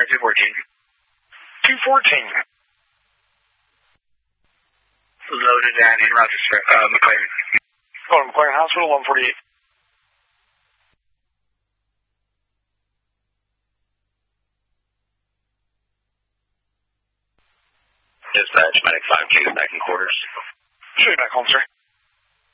214. 214. Loaded and en route to McLean. Oh, McLean Hospital, 148. Dispatch, Medic 5Q, back in quarters. Show you back home, sir.